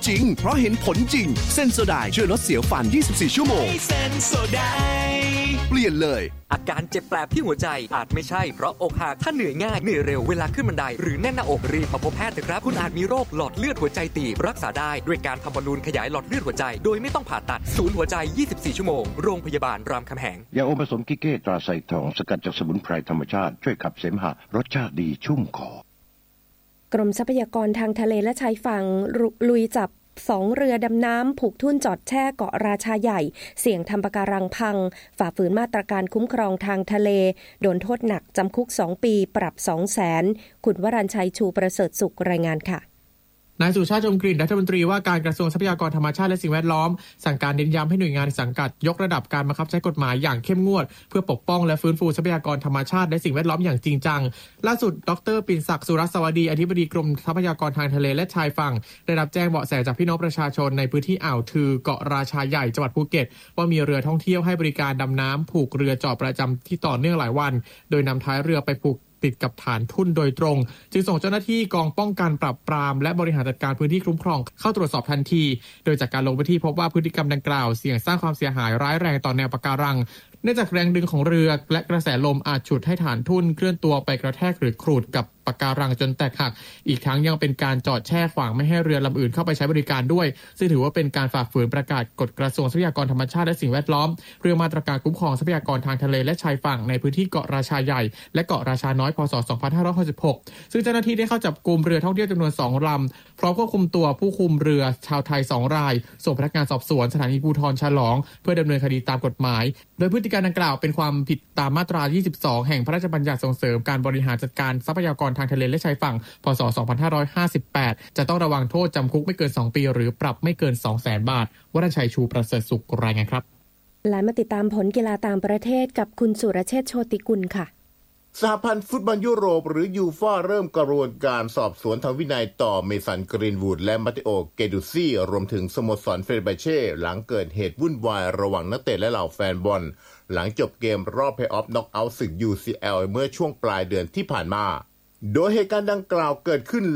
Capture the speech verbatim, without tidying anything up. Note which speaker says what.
Speaker 1: จริงเพราะเห็นผลจริงเซนโซไดช่วยลดเสียวฟันยี่สิบสี่ชั่วโมงเซนโซไดเปลี่ยนเลย
Speaker 2: อาการเจ็บแปลบที่หัวใจอาจไม่ใช่เพราะอกหักถ้าเหนื่อยง่ายเหนื่อยเร็วเวลาขึ้นบันไดหรือแน่นหน้าอกรีบมาพบแพทย์เถอะครับคุณอาจมีโรคหลอดเลือดหัวใจตีบรักษาได้ด้วยการทำบอลลูนขยายหลอดเลือดหัวใจโดยไม่ต้องผ่าตัดศูนย์หัวใจยี่สิบสี่ชั่วโมงโรงพยาบาลรามคำแหง
Speaker 3: ยาอมผสมกิเก้ตราไซทองสกัดจากสมุนไพรธรรมชาติช่วยขับเสมหะรสชาติดีชุ่มคอก
Speaker 4: รมทรัพยากรทางทะเลและชายฝั่งลุยจับสองเรือดำน้ำผูกทุ่นจอดแช่เกาะราชาใหญ่เสี่ยงทำปะการังพังฝ่าฝืนมาตรการคุ้มครองทางทะเลโดนโทษหนักจำคุกสองปีปรับ สองแสน คุณวรัญชัยชูประเสริฐสุขรายงานค่ะ
Speaker 5: นายสุชาติชมกลิ่นรัฐมนตรีว่าการกระทรวงทรัพยากรธรรมชาติและสิ่งแวดล้อมสั่งการเน้นย้ำให้หน่วยงานสังกัดยกระดับการบังคับใช้กฎหมายอย่างเข้มงวดเพื่อปกป้องและฟื้นฟูทรัพยากรธรรมชาติและสิ่งแวดล้อมอย่างจริงจังล่าสุดดร.ปิ่นศักดิ์สุรสวัสดีอธิบดีกรมทรัพยากรทางทะเลและชายฝั่งได้รับแจ้งเบาะแสจากพี่น้องประชาชนในพื้นที่อ่าวทือเกาะราชาใหญ่จังหวัดภูเก็ตว่ามีเรือท่องเที่ยวให้บริการดำน้ำผูกเรือจอดประจำที่ต่อเนื่องหลายวันโดยนำท้ายเรือไปผูกติดกับฐานทุ่นโดยตรงจึงส่งเจ้าหน้าที่กองป้องกันปราบปรามและบริหารจัดการพื้นที่คุ้มครองเข้าตรวจสอบทันทีโดยจากการลงพื้นที่พบว่าพฤติกรรมดังกล่าวเสี่ยงสร้างความเสียหายร้ายแรงต่อแนวปะการังเนื่องจากแรงดึงของเรือและกระแสลมอาจฉุดให้ฐานทุ่นเคลื่อนตัวไปกระแทกหรือขูดกับปะการังจนแตกหักอีกทั้งยังเป็นการจอดแช่ขวางไม่ให้เรือลำอื่นเข้าไปใช้บริการด้วยซึ่งถือว่าเป็นการฝ่าฝืนประกาศกฎกระทรวงทรัพยากรธรรมชาติและสิ่งแวดล้อมเรื่องมาตรการคุ้มครองทรัพยากรทางทะเลและชายฝั่งในพื้นที่เกาะราชาใหญ่และเกาะราชาน้อยพ.ศ. สองพันห้าร้อยหกสิบหกซึ่งเจ้าหน้าที่ได้เข้าจับกุมเรือท่องเที่ยวจำนวนสองลำพร้อมควบคุมตัวผู้คุมเรือชาวไทยสองรายส่งพนักงานสอบสวนสถานีภูธรฉลองเพื่อดำเนินคดีตามกฎหมายโดยพฤติการดังกล่าวเป็นความผิดตามมาตรายี่สิบสองแห่งพระราชบัญญัติส่งเสริมการบริหารจัดการทรัพยากรทางทะเลและชายฝั่งพ.ศ. สองพันห้าร้อยห้าสิบแปดจะต้องระวังโทษจำคุกไม่เกินสองปีหรือปรับไม่เกิน สองแสน บาทวรัญชัยชูประเสริฐสุขรายงานครับ
Speaker 4: และมาติดตามผลกีฬาต่างประเทศกับคุณสุรเชษฐ์โชติกุลค่ะ
Speaker 6: สหพันธ์ฟุตบอลยุโรปหรือยูฟ่าเริ่มกระบวนการสอบสวนทางวินัยต่อเมสันกรีนวูดและมาติโอเกดูซี่รวมถึงสโมสรเฟเนร์บาเช่หลังเกิดเหตุวุ่นวายระหว่างนักเตะและเหล่าแฟนบอลหลังจบเกมรอบเพลย์ออฟน็อกเอาท์ศึก ยู ซี แอล เมื่อช่วงปลายเดือนที่ผ่านมาโดยเหตุการณ์ดังกล่าวเกิดขึ้น